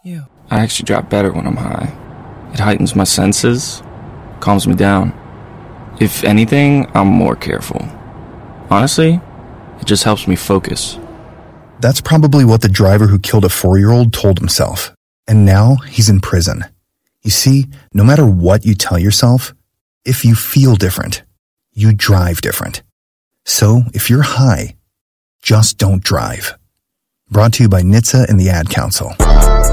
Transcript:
I actually drive better when I'm high. It heightens my senses, calms me down. If anything, I'm more careful. Honestly, it just helps me focus. That's probably what the driver who killed a 4-year-old told himself. And now he's in prison. You see, no matter what you tell yourself, if you feel different, you drive different. So if you're high, just don't drive. Brought to you by NHTSA and the Ad Council.